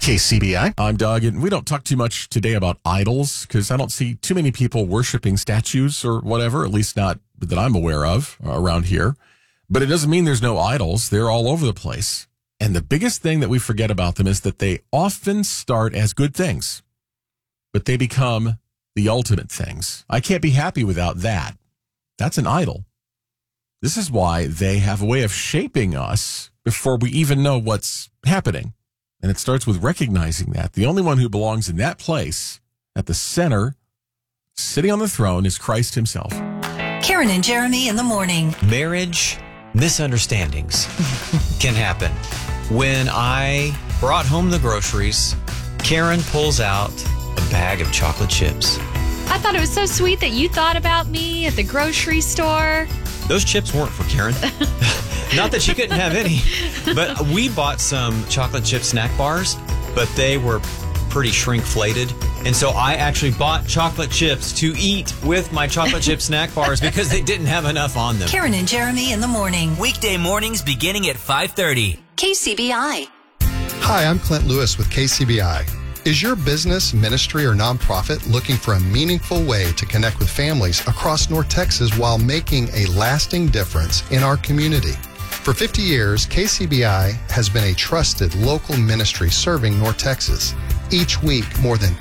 KCBI. I'm Doug, and we don't talk too much today about idols because I don't see too many people worshiping statues or whatever, at least not that I'm aware of around here. But it doesn't mean there's no idols. They're all over the place. And the biggest thing that we forget about them is that they often start as good things, but they become the ultimate things. I can't be happy without that. That's an idol. This is why they have a way of shaping us before we even know what's happening. And it starts with recognizing that. The only one who belongs in that place, at the center, sitting on the throne, is Christ himself. Karen and Jeremy in the morning. Marriage misunderstandings can happen. When I brought home the groceries, Karen pulls out a bag of chocolate chips. I thought it was so sweet that you thought about me at the grocery store. Those chips weren't for Karen. Not that she couldn't have any, but we bought some chocolate chip snack bars, but they were pretty shrinkflated. And so I actually bought chocolate chips to eat with my chocolate chip snack bars because they didn't have enough on them. Karen and Jeremy in the morning. Weekday mornings beginning at 5:30. KCBI. Hi, I'm Clint Lewis with KCBI. Is your business, ministry, or nonprofit looking for a meaningful way to connect with families across North Texas while making a lasting difference in our community? For 50 years, KCBI has been a trusted local ministry serving North Texas. Each week, more than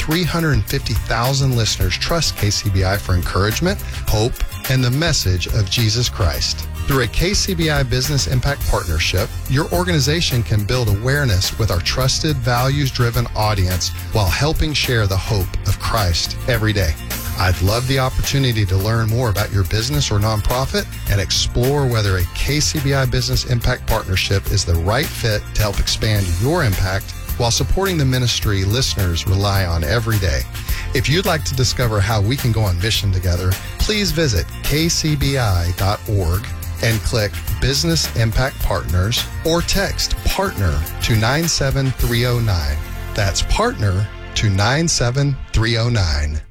350,000 listeners trust KCBI for encouragement, hope, and the message of Jesus Christ. Through a KCBI Business Impact Partnership, your organization can build awareness with our trusted, values-driven audience while helping share the hope of Christ every day. I'd love the opportunity to learn more about your business or nonprofit and explore whether a KCBI Business Impact Partnership is the right fit to help expand your impact while supporting the ministry listeners rely on every day. If you'd like to discover how we can go on mission together, please visit kcbi.org and click Business Impact Partners or text PARTNER to 97309. That's PARTNER to 97309.